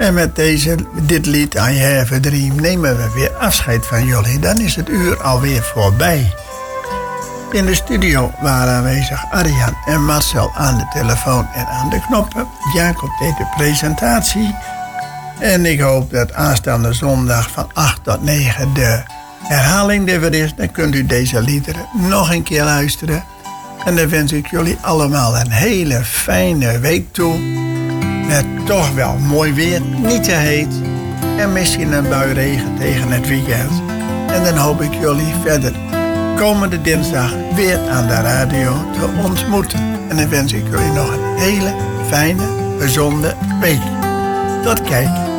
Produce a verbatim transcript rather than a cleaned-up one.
En met deze, dit lied, I Have a Dream, nemen we weer afscheid van jullie. Dan is het uur alweer voorbij. In de studio waren aanwezig Arjan en Marcel aan de telefoon en aan de knoppen. Jacob deed de presentatie. En ik hoop dat aanstaande zondag van acht tot negen de herhaling er weer is. Dan kunt u deze liederen nog een keer luisteren. En dan wens ik jullie allemaal een hele fijne week toe. Met toch wel mooi weer, niet te heet. En misschien een bui regen tegen het weekend. En dan hoop ik jullie verder komende dinsdag weer aan de radio te ontmoeten. En dan wens ik jullie nog een hele fijne, gezonde week. Tot kijk.